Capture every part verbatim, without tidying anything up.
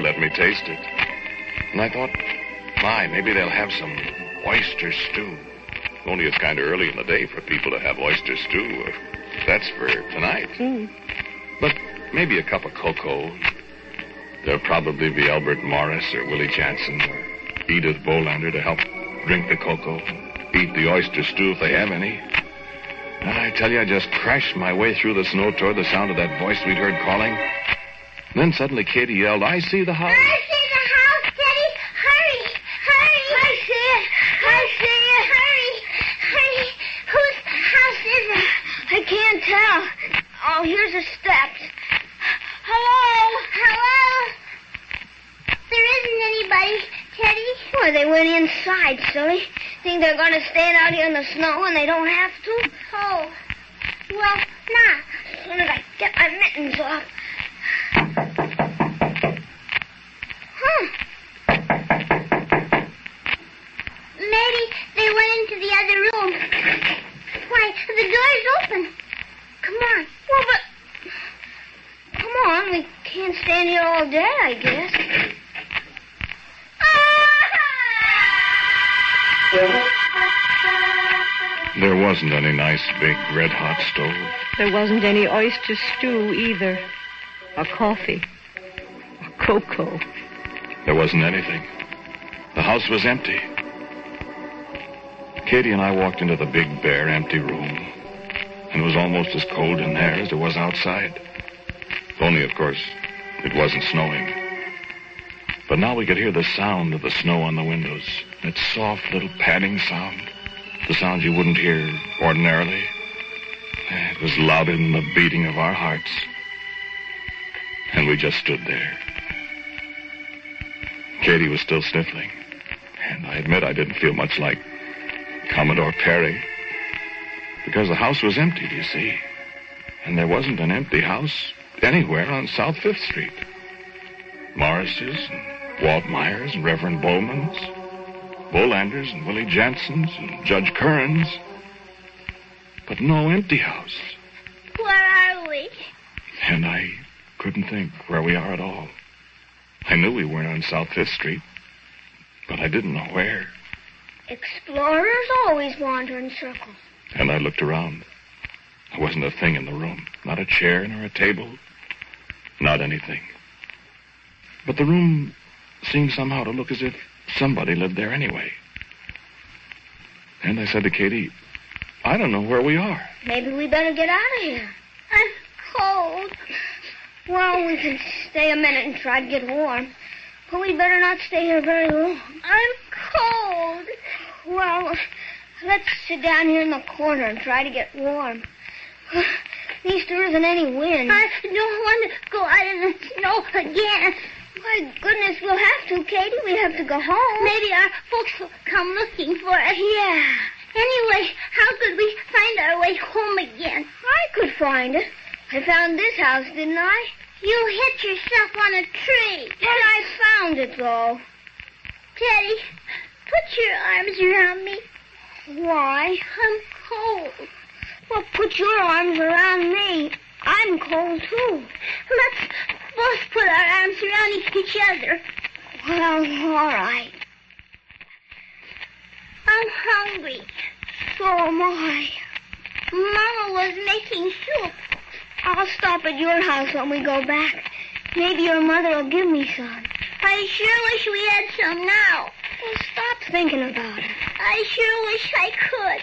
let me taste it. And I thought, my, maybe they'll have some oyster stew. Only it's kind of early in the day for people to have oyster stew. That's for tonight. Mm. But maybe a cup of cocoa. There'll probably be Albert Morris or Willie Jansen or Edith Bolander to help drink the cocoa, eat the oyster stew if they have any. And I tell you, I just crashed my way through the snow toward the sound of that voice we'd heard calling. And then suddenly Katie yelled, I see the house. I see the house, Teddy. Hurry, hurry. I see it. I see it. Hurry, hurry. Whose house is it? I can't tell. Oh, here's the steps. Hello? Hello? There isn't anybody, Teddy. Well, they went inside, silly. Think they're going to stand out here in the snow and they don't have to? Oh. Well, now, as soon as I get my mittens off. Huh. Maybe they went into the other room. Why, the door's open. Come on. Well, but... Come on, we can't stand here all day, I guess. There wasn't any nice big red-hot stove. There wasn't any oyster stew either. Or coffee. Or cocoa. There wasn't anything. The house was empty. Katie and I walked into the big, bare, empty room. And it was almost as cold in there as it was outside. Only, of course, it wasn't snowing. But now we could hear the sound of the snow on the windows. That soft little padding sound. The sound you wouldn't hear ordinarily. It was louder than the beating of our hearts. And we just stood there. Katie was still sniffling. And I admit I didn't feel much like Commodore Perry. Because the house was empty, you see. And there wasn't an empty house anywhere on South Fifth Street. Morris's and Walt Myers and Reverend Bowman's, Bolanders and Willie Jansen's and Judge Curran's. But no empty house. Where are we? And I couldn't think where we are at all. I knew we weren't on South Fifth Street, but I didn't know where. Explorers always wander in circles. And I looked around. There wasn't a thing in the room. Not a chair nor a table. Not anything. But the room seemed somehow to look as if somebody lived there anyway. And I said to Katie, I don't know where we are. Maybe we better get out of here. I'm cold. Well, we can stay a minute and try to get warm. But we better not stay here very long. I'm cold. Well, let's sit down here in the corner and try to get warm. At least there isn't any wind. I don't want to go out in the snow again. My goodness, we'll have to, Katie. We have to go home. Maybe our folks will come looking for us. Yeah. Anyway, how could we find our way home again? I could find it. I found this house, didn't I? You hit yourself on a tree. But I found it, though. Teddy, put your arms around me. Why? I'm cold. Well, put your arms around me. I'm cold, too. Let's both put our arms around each other. Well, all right. I'm hungry. So am I. Mama was making soup. I'll stop at your house when we go back. Maybe your mother will give me some. I sure wish we had some now. Well, stop thinking about it. I sure wish I could.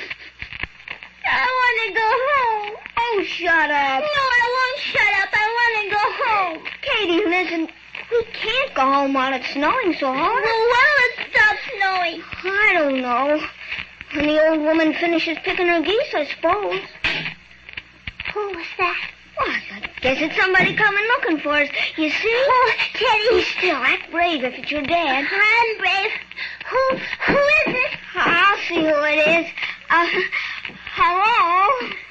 I want to go home. Oh, shut up. No, I won't shut up. I want to go home. Katie, listen. We can't go home while it's snowing so hard. Well, when will it stop snowing? I don't know. When the old woman finishes picking her geese, I suppose. Who was that? Well, I guess it's somebody coming looking for us. You see? Oh, Teddy. Be still. Act brave if it's your dad. I'm brave. Who, who is it? I'll see who it is. Uh, hello?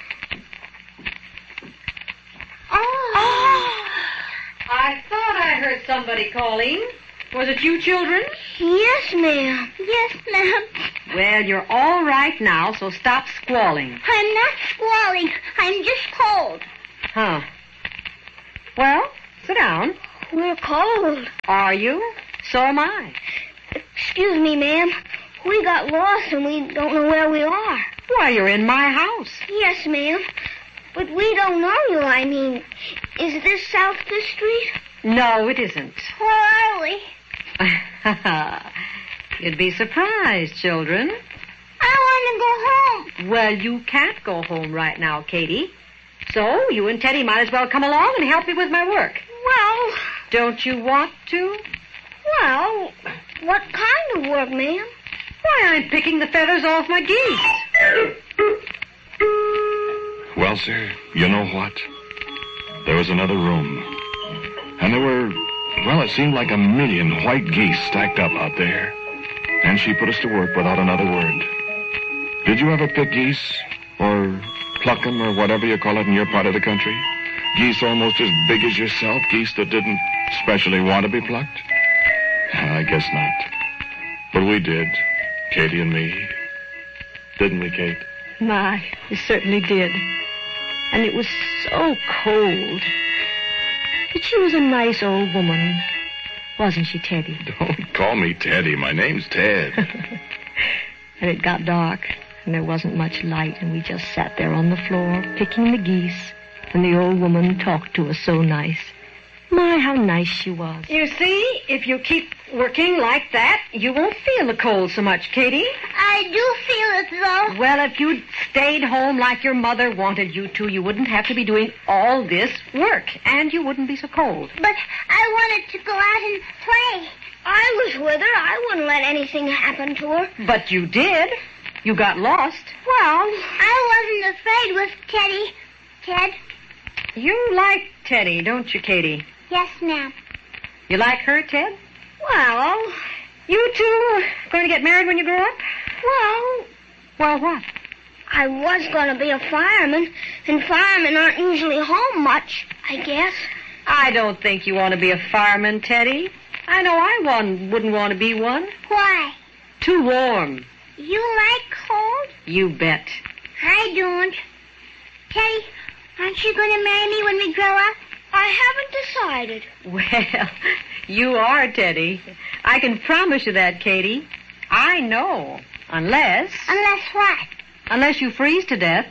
Oh. oh. I thought I heard somebody calling. Was it you children? Yes, ma'am. Yes, ma'am. Well, you're all right now, so stop squalling. I'm not squalling. I'm just cold. Huh. Well, sit down. We're cold. Are you? So am I. Excuse me, ma'am. We got lost and we don't know where we are. Why, you're in my house. Yes, ma'am. But we don't know you. I mean, is this South Fifth Street? No, it isn't. Where are we? You'd be surprised, children. I want to go home. Well, you can't go home right now, Katie. So you and Teddy might as well come along and help me with my work. Well... Don't you want to? Well, what kind of work, ma'am? Why, I'm picking the feathers off my geese. Well, sir, you know what? There was another room. And there were, well, it seemed like a million white geese stacked up out there. And she put us to work without another word. Did you ever pick geese? Or pluck 'em, or whatever you call it in your part of the country? Geese almost as big as yourself? Geese that didn't specially want to be plucked? I guess not. But we did, Katie and me. Didn't we, Kate? My, we certainly did. And it was so cold. But she was a nice old woman, wasn't she, Teddy? Don't call me Teddy. My name's Ted. And it got dark, and there wasn't much light, and we just sat there on the floor, picking the geese, and the old woman talked to us so nice. My, how nice she was. You see, if you keep working like that, you won't feel the cold so much, Katie. I do feel it, though. Well, if you'd stayed home like your mother wanted you to, you wouldn't have to be doing all this work, and you wouldn't be so cold. But I wanted to go out and play. I was with her. I wouldn't let anything happen to her. But you did. You got lost. Well, I wasn't afraid with Teddy. Ted? You like Teddy, don't you, Katie? Yes, ma'am. You like her, Ted? well, You two going to get married when you grow up? well, Well, what? I was going to be a fireman, and firemen aren't usually home much, I guess. I don't think you want to be a fireman, Teddy. I know I one wouldn't want to be one. Why? Too warm. You like cold? You bet. I don't. Teddy, aren't you going to marry me when we grow up? I haven't decided. Well, you are, Teddy. I can promise you that, Katie. I know. Unless... Unless what? Unless you freeze to death.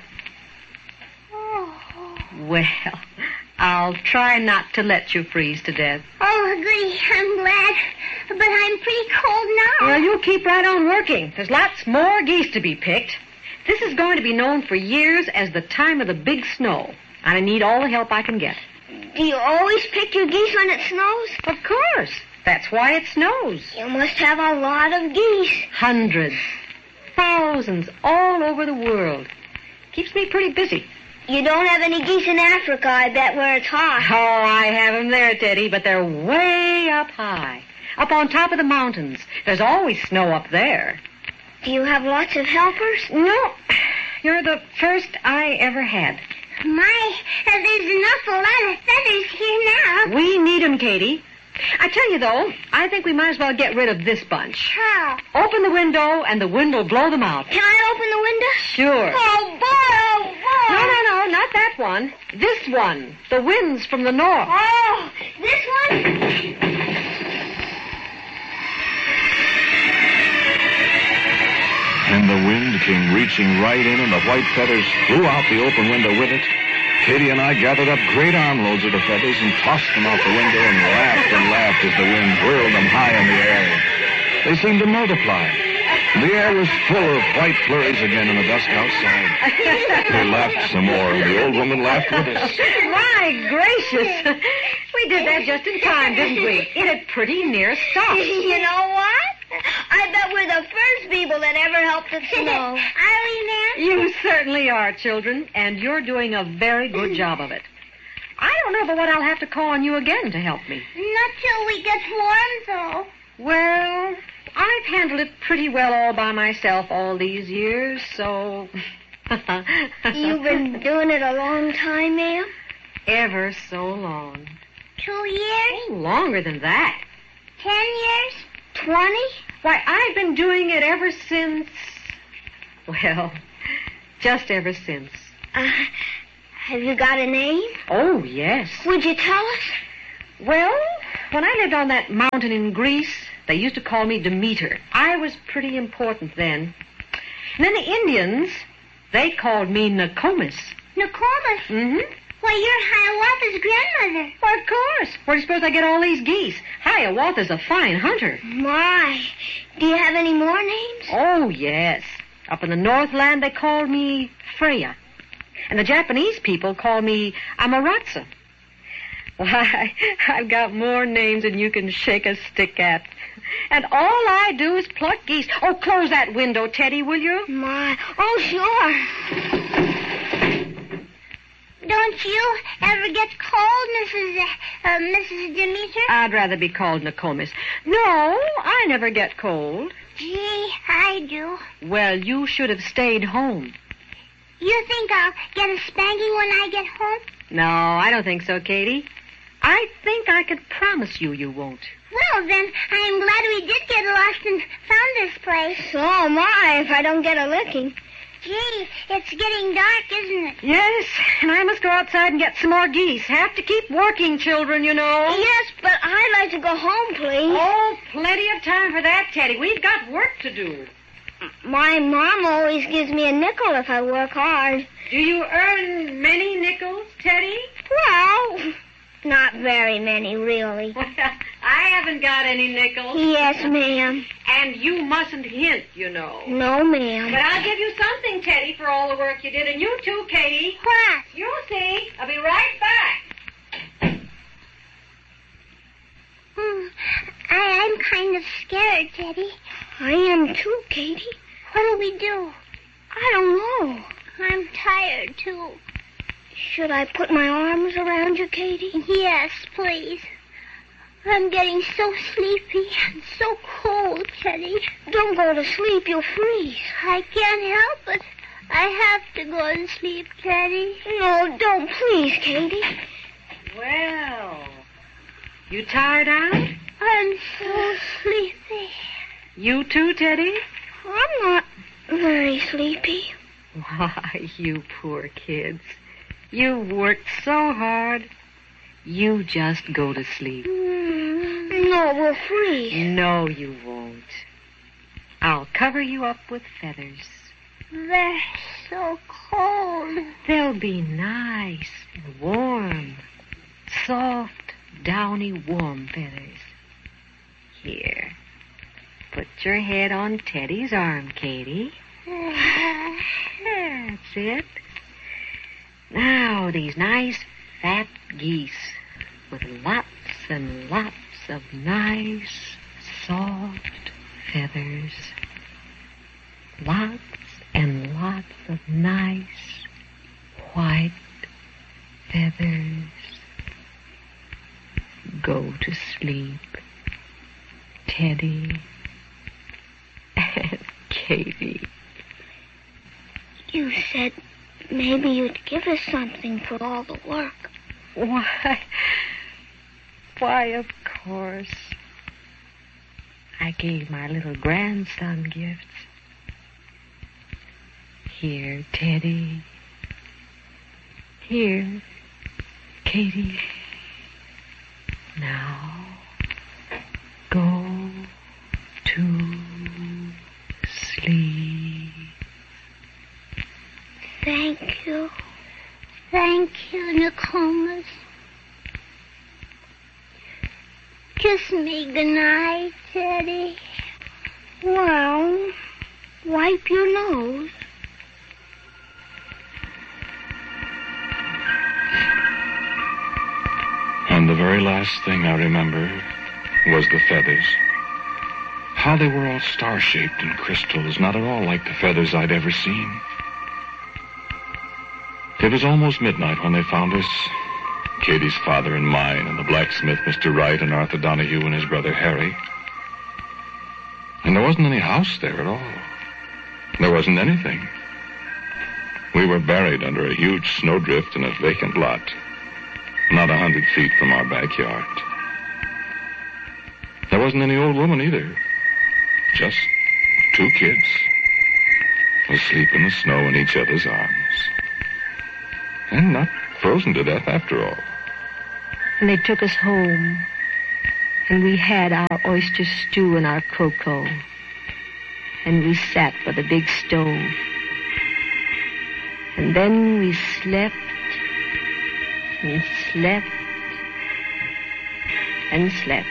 Oh, Well, I'll try not to let you freeze to death. oh goody, I'm glad. But I'm pretty cold now. Well, you keep right on working. There's lots more geese to be picked. This is going to be known for years as the time of the big snow. And I need all the help I can get. Do you always pick your geese when it snows? Of course. That's why it snows. You must have a lot of geese. Hundreds. Thousands all over the world. Keeps me pretty busy. You don't have any geese in Africa, I bet, where it's hot. Oh, I have 'em there, Teddy, but they're way up high. Up on top of the mountains. There's always snow up there. Do you have lots of helpers? No, you're the first I ever had. My, uh, there's an awful lot of feathers here now. We need 'em, Katie. I tell you, though, I think we might as well get rid of this bunch. How? Open the window, and the wind will blow them out. Can I open the window? Sure. Oh, boy, oh, boy. No, no, no, not that one. This one. The wind's from the north. Oh, this one? And the wind came reaching right in, and the white feathers flew out the open window with it. Katie and I gathered up great armloads of the feathers and tossed them out the window and laughed and laughed as the wind whirled them high in the air. They seemed to multiply. The air was full of white flurries again in the dusk outside. We laughed some more, and the old woman laughed with us. My gracious. We did that just in time, didn't we? It had pretty near stopped. You know what? I bet we're the first people that ever helped it snow. Are we, ma'am? You certainly are, children, and you're doing a very good job of it. I don't know but what I'll have to call on you again to help me. Not till we get warm, though. Well, I've handled it pretty well all by myself all these years, so... You've been doing it a long time, ma'am? Ever so long. Two years? Oh, longer than that. Ten years? Twenty? Why, I've been doing it ever since... Well, just ever since. Uh, have you got a name? Oh, yes. Would you tell us? Well, when I lived on that mountain in Greece, they used to call me Demeter. I was pretty important then. And then the Indians, they called me Nokomis. Nokomis? Mm-hmm. Why, you're Hiawatha's grandmother. Well, of course. Where do you suppose I get all these geese? Hiawatha's a fine hunter. My, do you have any more names? Oh, yes. Up in the Northland, they called me Freya. And the Japanese people call me Amaterasu. Why, I've got more names than you can shake a stick at. And all I do is pluck geese. Oh, close that window, Teddy, will you? My, oh, sure. Don't you ever get cold, Missus Uh, uh, Missus Demeter? I'd rather be called Nokomis. No, I never get cold. Gee, I do. Well, you should have stayed home. You think I'll get a spanking when I get home? No, I don't think so, Katie. I think I could promise you you won't. Well, then, I'm glad we did get lost and found this place. So am I if I don't get a licking. Gee, it's getting dark, isn't it? Yes, and I must go outside and get some more geese. Have to keep working, children, you know. Yes, but I'd like to go home, please. Oh, plenty of time for that, Teddy. We've got work to do. My mom always gives me a nickel if I work hard. Do you earn many nickels, Teddy? Well, not very many, really. I haven't got any nickels. Yes, ma'am. And you mustn't hint, you know. No, ma'am. But I'll give you something, Teddy, for all the work you did. And you too, Katie. What? You'll see. I'll be right back. Hmm. I, I'm kind of scared, Teddy. I am too, Katie. What'll we do? I don't know. I'm tired, too. Should I put my arms around you, Katie? Yes, please. I'm getting so sleepy and so cold, Teddy. Don't go to sleep. You'll freeze. I can't help it. I have to go to sleep, Teddy. No, don't, please, Katie. Well, you tired out? I'm so sleepy. You too, Teddy? I'm not very sleepy. Why, you poor kids. You've worked so hard. You just go to sleep. Mm, no, we'll freeze. No, you won't. I'll cover you up with feathers. They're so cold. They'll be nice and warm. Soft, downy, warm feathers. Here. Put your head on Teddy's arm, Katie. That's it. Now, these nice fat geese with lots and lots of nice, soft feathers. Lots and lots of nice, white feathers. Go to sleep, Teddy and Katie. You said maybe you'd give us something for all the work. Why, why, of course. I gave my little grandson gifts. Here, Teddy. Here, Katie. Now, go to sleep. Thank you. Thank you, Nokomis. Kiss me goodnight, Teddy. Well, wipe your nose. And the very last thing I remember was the feathers. How they were all star-shaped and crystals, not at all like the feathers I'd ever seen. It was almost midnight when they found us, Katie's father and mine, and the blacksmith, Mister Wright, and Arthur Donahue and his brother Harry. And there wasn't any house there at all. There wasn't anything. We were buried under a huge snowdrift in a vacant lot, not a hundred feet from our backyard. There wasn't any old woman either. Just two kids, asleep in the snow in each other's arms. And not frozen to death after all. And they took us home. And we had our oyster stew and our cocoa. And we sat by the big stove. And then we slept and slept and slept.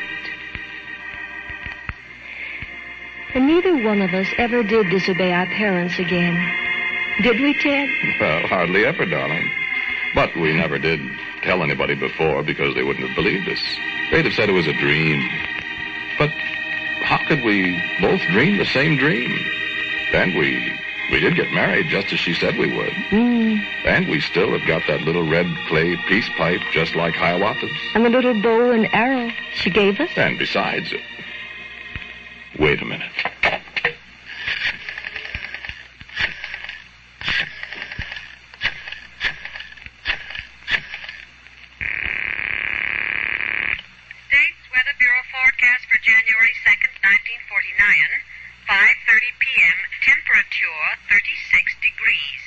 And neither one of us ever did disobey our parents again. Did we, Ted? Well, hardly ever, darling. But we never did tell anybody before because they wouldn't have believed us. They'd have said it was a dream. But how could we both dream the same dream? And we we did get married just as she said we would. Mm. And we still have got that little red clay peace pipe just like Hiawatha's. And the little bow and arrow she gave us. And besides it... Wait a minute. States Weather Bureau forecast for January second, nineteen forty-nine, five thirty p.m., temperature thirty-six degrees.